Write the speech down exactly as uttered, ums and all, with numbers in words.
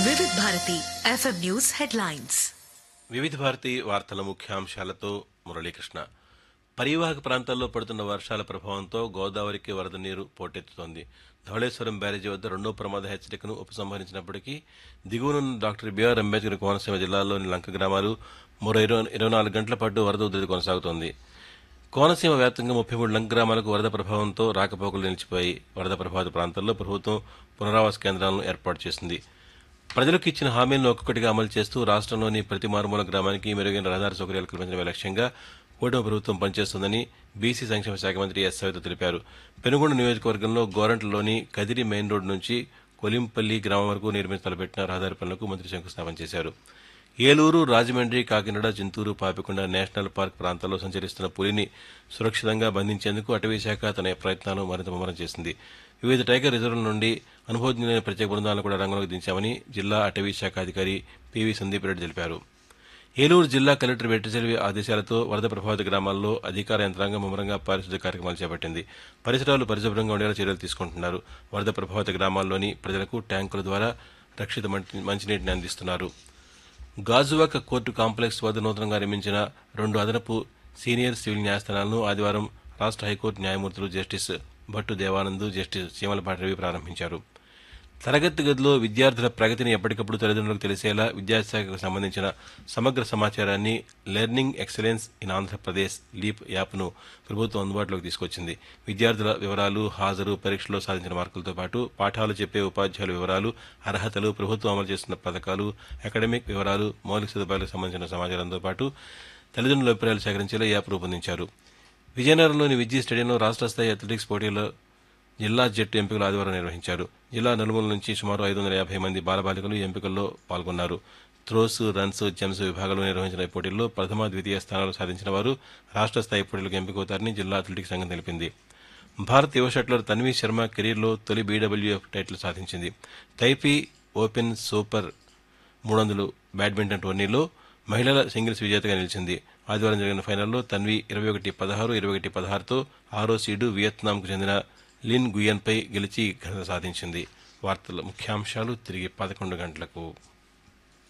వివిధ Bharati FM news headlines. వివిధ భారతి వార్తల ముఖ్యాంశాలతో మురళీకృష్ణ. పరివాహక ప్రాంతాల్లో పడుతున్న వర్షాల ప్రభావంతో గోదావరికి వరద నీరు పోటెత్తుతోంది. ధవళేశ్వరం బ్యారేజీ వద్ద రెండో ప్రమాద హెచ్చరికను ఉపసంహరించినప్పటికీ దిగువనున్న డాక్టర్ బిఆర్ అంబేద్కర్ కోనసీమ జిల్లాలోని లంక గ్రామాలు మరో ఇరవై ఇరవై నాలుగు గంటల పాటు వరద ఉధృతి కొనసాగుతోంది. కోనసీమ వ్యాప్తంగా ముప్పై మూడు లంక గ్రామాలకు వరద ప్రభావంతో రాకపోకలు నిలిచిపోయి వరద ప్రభావిత ప్రాంతాల్లో ప్రభుత్వం పునరావాస కేంద్రాలను ఏర్పాటు చేసింది. ప్రజలకు ఇచ్చిన హామీలను ఒక్కొక్కటిగా అమలు చేస్తూ రాష్ట్రంలోని ప్రతి మారుమూల గ్రామానికి మెరుగైన రహదారి సౌకర్యాలు కల్పించడమే లక్ష్యంగా కూటమి ప్రభుత్వం పనిచేస్తోందని బీసీ సంక్షేమ శాఖ మంత్రి ఎస్ సవిత తెలిపారు. పెనుగొండ నియోజకవర్గంలో గోరంట్లలోని కదిరి మెయిన్ రోడ్డు నుంచి కొలింపల్లి గ్రామం వరకు నిర్మించి తలపెట్టిన రహదారి పనులకు మంత్రి శంకుస్థాపన చేశారు. ఏలూరు, రాజమండ్రి, కాకినాడ, చింతూరు, పాపికొండ నేషనల్ పార్క్ ప్రాంతాల్లో సంచరిస్తున్న పులిని సురక్షితంగా బంధించేందుకు అటవీశాఖ తన ప్రయత్నాలను మరింత ముమ్మరం చేసింది. వివిధ టైగర్ రిజర్వుల నుండి అనుభవజ్ఞులైన ప్రత్యేక బృందాలను కూడా రంగంలోకి దించామని జిల్లా అటవీ శాఖ అధికారి పివి సందీప్ రెడ్డి తెలిపారు. ఏలూరు జిల్లా కలెక్టర్ వెట్టిచెల్వి ఆదేశాలతో వరద ప్రభావిత గ్రామాల్లో అధికార యంత్రాంగం ముమ్మరంగా పారిశుద్ధ్య కార్యక్రమాలు చేపట్టింది. పరిసరాలు పరిశుభ్రంగా ఉండేలా చర్యలు తీసుకుంటున్నారు. వరద ప్రభావిత గ్రామాల్లోని ప్రజలకు ట్యాంకుల ద్వారా రక్షిత మంచినీటిని అందిస్తున్నారు. గాజువాక కోర్టు కాంప్లెక్స్ వద్ద నూతనంగా నిర్మించిన రెండు అదనపు సీనియర్ సివిల్ న్యాయస్థానాలను ఆదివారం రాష్ట్ర హైకోర్టు న్యాయమూర్తులు జస్టిస్ భట్టు దేవానంద్, జస్టిస్ చీమలపాటి రవి ప్రారంభించారు. తరగతి గదిలో విద్యార్థుల ప్రగతిని ఎప్పటికప్పుడు తల్లిదండ్రులకు తెలిసేలా విద్యాశాఖకు సంబంధించిన సమగ్ర సమాచారాన్ని learning excellence in Andhra Pradesh leap యాప్ను ప్రభుత్వం అందుబాటులోకి తీసుకొచ్చింది. విద్యార్థుల వివరాలు, హాజరు, పరీక్షలో సాధించిన మార్కులతో పాటు పాఠాలు చెప్పే ఉపాధ్యాయుల వివరాలు, అర్హతలు, ప్రభుత్వం అమలు చేస్తున్న పథకాలు, అకాడమిక్ వివరాలు, మౌలిక సదుపాయాలకు సంబంధించిన సమాచారంతో పాటు తల్లిదండ్రుల అభిప్రాయాలు సేకరించేలా యాప్ రూపొందించారు. విజయనగరంలోని విజయ్ స్టేడియంలో రాష్ట్ర స్థాయి అథ్లెటిక్స్ పోటీల్లో జిల్లా జట్టు ఎంపికలు ఆదివారం నిర్వహించారు. జిల్లా నలుమూల నుంచి సుమారు ఐదు వందల యాభై మంది బాలబాలికలు ఎంపికల్లో పాల్గొన్నారు. త్రోస్, రన్స్, జెమ్స్ విభాగాల్లో నిర్వహించిన ఈ పోటీల్లో ప్రథమ, ద్వితీయ స్థానాలు సాధించిన వారు రాష్ట్ర స్థాయి పోటీలకు ఎంపికవుతారని జిల్లా అథ్లెటిక్స్ సంఘం తెలిపింది. భారత్ యువ షట్లర్ తన్వీ శర్మ కెరీర్లో తొలి బీడబ్ల్యూఎఫ్ టైటిల్ సాధించింది. తైపీ ఓపెన్ సూపర్ మూడు వందలు బ్యాడ్మింటన్ టోర్నీలో మహిళల సింగిల్స్ విజేతగా నిలిచింది. ఆదివారం జరిగిన ఫైనల్లో తన్వి ఇరవై ఒకటి పదహారు, ఇరవై ఒకటి పదహారుతో ఆరో సీడు వియత్నాంకు చెందిన లిన్ గుయన్పై గెలిచి ఘనత సాధించింది. వార్తల ముఖ్యాంశాలు తిరిగి పదకొండు గంటలకు.